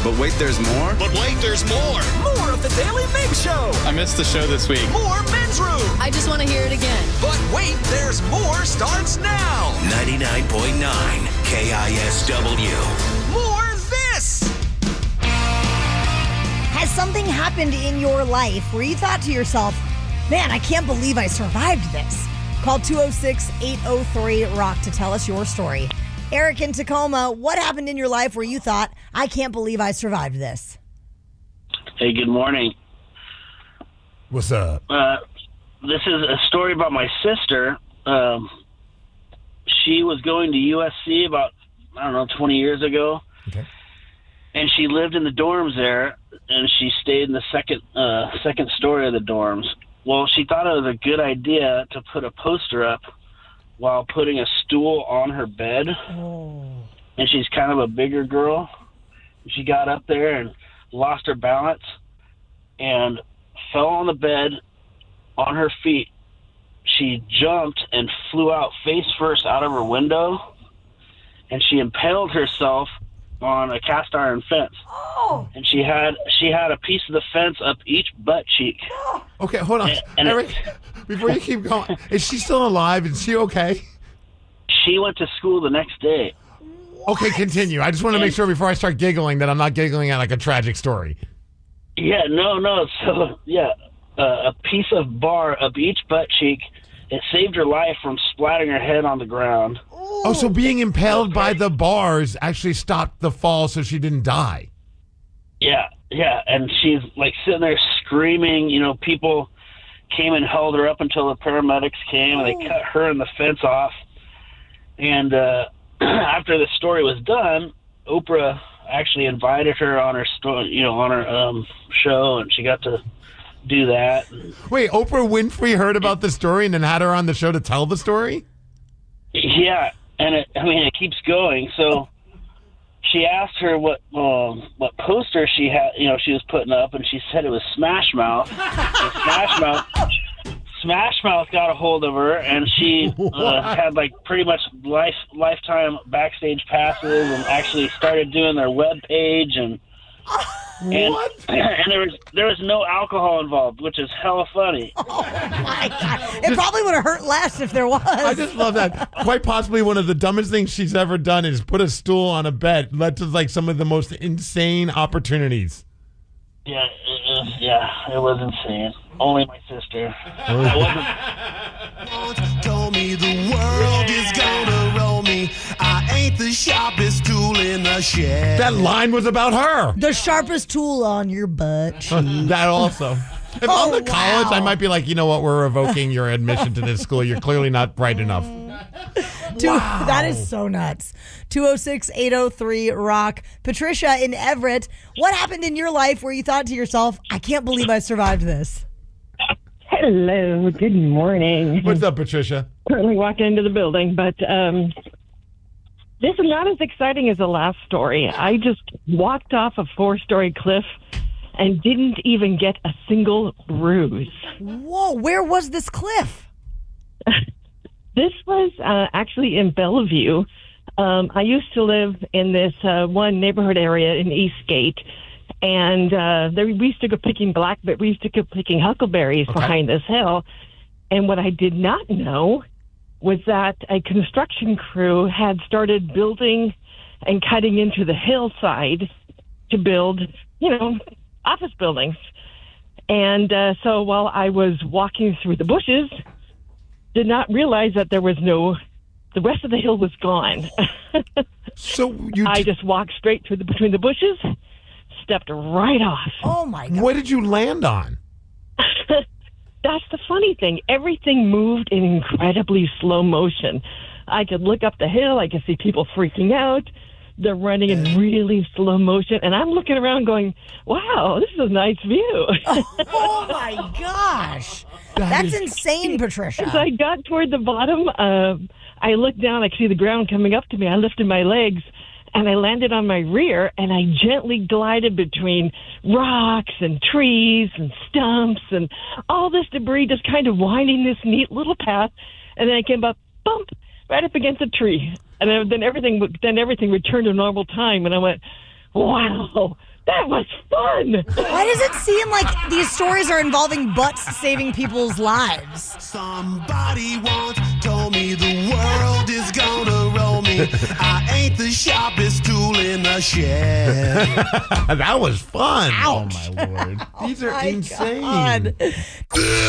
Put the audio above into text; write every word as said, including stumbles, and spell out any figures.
But wait, there's more? But wait, there's more. More of the Daily Ming Show. I missed the show this week. More Men's Room. I just want to hear it again. But wait, there's more starts now. ninety-nine point nine K I S W. More this. Has something happened in your life where you thought to yourself, man, I can't believe I survived this? Call two oh six, eight oh three, ROCK to tell us your story. Eric in Tacoma, what happened in your life where you thought, I can't believe I survived this? Hey, good morning. What's up? Uh, this is a story about my sister. Um, she was going to U S C about, I don't know, twenty years ago. Okay. And she lived in the dorms there, and she stayed in the second uh, second story of the dorms. Well, she thought it was a good idea to put a poster up while putting a stool on her bed. Oh. And she's kind of a bigger girl. She got up there and lost her balance and fell on the bed on her feet. She jumped and flew out face first out of her window, and she impaled herself on a cast iron fence. Oh. And she had she had a piece of the fence up each butt cheek. Okay, hold on. And- and Eric, it- before you keep going, is she still alive? Is she okay? She went to school the next day. Okay, continue. I just want to make sure before I start giggling that I'm not giggling at like a tragic story. Yeah, no, no. So, yeah, uh, a piece of bar up each butt cheek. It saved her life from splatting her head on the ground. Oh, so being impaled by the bars actually stopped the fall so she didn't die. Yeah, yeah. And she's like sitting there screaming. You know, people came and held her up until the paramedics came, and they cut her and the fence off. And uh, after the story was done, Oprah actually invited her on her story, you know, on her um, show, and she got to do that. Wait, Oprah Winfrey heard about the story and then had her on the show to tell the story? Yeah, and it, I mean, it keeps going. So she asked her what um, what poster she had, you know, she was putting up, and she said it was Smash Mouth. And Smash Mouth. Smash Mouth got a hold of her, and she uh, had like pretty much life lifetime backstage passes, and actually started doing their web page, and and, What? and there was there was no alcohol involved, which is hella funny. Oh, my God. It probably would have hurt less if there was. I just love that. Quite possibly one of the dumbest things she's ever done is put a stool on a bed. Led to like some of the most insane opportunities. Yeah, it was, yeah, it was insane. Only my sister. I wasn't. Told me the world is gonna roll me. I ain't the sharpest tool in the shed. That line was about her. The sharpest tool on your butt. That also. If Oh, I'm in college, wow. I might be like, you know what, we're revoking your admission to this school. You're clearly not bright enough. Two, That is so nuts. two oh six, eight oh three, ROCK. Patricia in Everett, what happened in your life where you thought to yourself, I can't believe I survived this? Hello, good morning. What's up, Patricia? Currently walking into the building, but um, this is not as exciting as the last story. I just walked off a four-story cliff and didn't even get a single bruise. Whoa, where was this cliff? This was uh, actually in Bellevue. Um, I used to live in this uh, one neighborhood area in Eastgate, and uh, there, we used to go picking black, but we used to go picking huckleberries Okay. behind this hill. And what I did not know was that a construction crew had started building and cutting into the hillside to build, you know, office buildings. And uh, so while I was walking through the bushes, did not realize that there was no, the rest of the hill was gone. So you, I just walked straight through the, between the bushes, stepped right off. Oh, my God. what did you land on? That's the funny thing. Everything moved in incredibly slow motion. I could look up the hill. I could see people freaking out. They're running in really slow motion. And I'm looking around going, wow, this is a nice view. Oh, my gosh. That's insane, Patricia. As I got toward the bottom, uh, I looked down. I could see the ground coming up to me. I lifted my legs, and I landed on my rear, and I gently glided between rocks and trees and stumps and all this debris just kind of winding this neat little path. And then I came up, bump, right up against a tree. And then, then everything then everything returned to normal time, and I went, wow, That was fun. Why does it seem like these stories are involving butts saving people's lives? Somebody once told me the world is gonna roll me. I ain't the sharpest tool in the shed. That was fun. Ouch. Oh, my Lord. These are My insane. God.